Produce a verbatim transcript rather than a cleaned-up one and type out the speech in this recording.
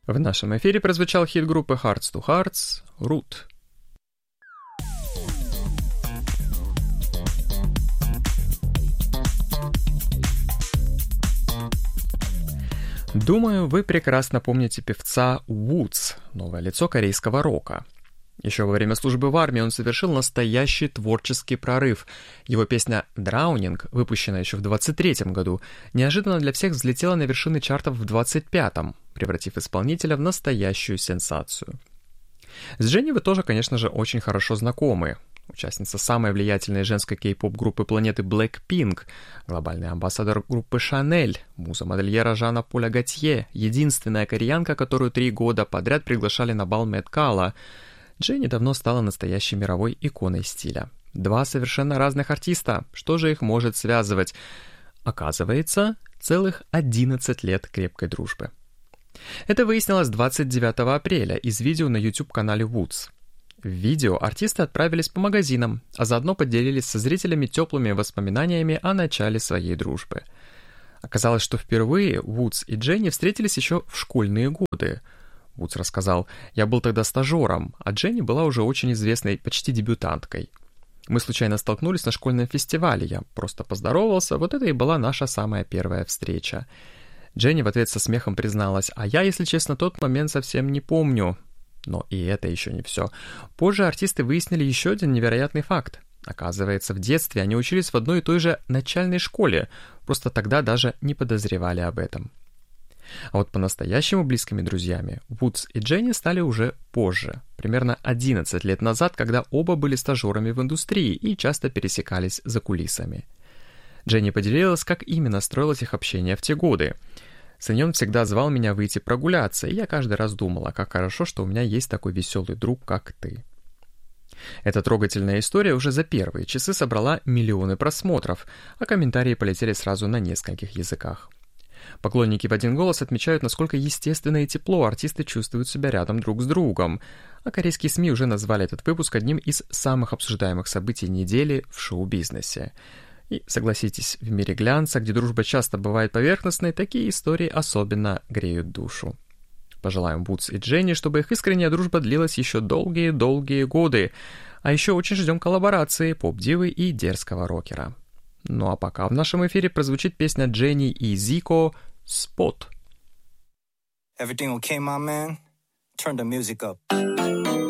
В нашем эфире прозвучал хит группы Hearts to Hearts «Root». Думаю, вы прекрасно помните певца Woods, новое лицо корейского рока. Еще во время службы в армии он совершил настоящий творческий прорыв. Его песня «Drowning», выпущенная еще в двадцать третьем году, неожиданно для всех взлетела на вершины чартов в двадцать пятом, превратив исполнителя в настоящую сенсацию. С Дженни вы тоже, конечно же, очень хорошо знакомы. Участница самой влиятельной женской кей-поп-группы планеты Blackpink, глобальный амбассадор группы Chanel, муза модельера Жана Поля Готье, единственная кореянка, которую три года подряд приглашали на бал Met Gala. Дженни давно стала настоящей мировой иконой стиля. Два совершенно разных артиста. Что же их может связывать? Оказывается, целых одиннадцать лет крепкой дружбы. Это выяснилось двадцать девятого апреля из видео на YouTube-канале Woods. В видео артисты отправились по магазинам, а заодно поделились со зрителями теплыми воспоминаниями о начале своей дружбы. Оказалось, что впервые Woods и Дженни встретились еще в школьные годы. Woods рассказал: «Я был тогда стажером, а Дженни была уже очень известной, почти дебютанткой. Мы случайно столкнулись на школьном фестивале, я просто поздоровался, вот это и была наша самая первая встреча». Дженни в ответ со смехом призналась: «А я, если честно, тот момент совсем не помню». Но и это еще не все. Позже артисты выяснили еще один невероятный факт. Оказывается, в детстве они учились в одной и той же начальной школе, просто тогда даже не подозревали об этом. А вот по-настоящему близкими друзьями Woods и Дженни стали уже позже, примерно одиннадцать лет назад, когда оба были стажерами в индустрии и часто пересекались за кулисами. Дженни поделилась, как именно строилось их общение в те годы. Сыньон всегда звал меня выйти прогуляться, и я каждый раз думала, как хорошо, что у меня есть такой веселый друг, как ты. Эта трогательная история уже за первые часы собрала миллионы просмотров, а комментарии полетели сразу на нескольких языках. Поклонники в один голос отмечают, насколько естественно и тепло артисты чувствуют себя рядом друг с другом, а корейские СМИ уже назвали этот выпуск одним из самых обсуждаемых событий недели в шоу-бизнесе. И, согласитесь, в мире глянца, где дружба часто бывает поверхностной, такие истории особенно греют душу. Пожелаем Woods и Дженни, чтобы их искренняя дружба длилась еще долгие-долгие годы, а еще очень ждем коллаборации поп-дивы и дерзкого рокера. Ну а пока в нашем эфире прозвучит песня Дженни и Zico «Spot». Everything okay, my man? Turn the music up.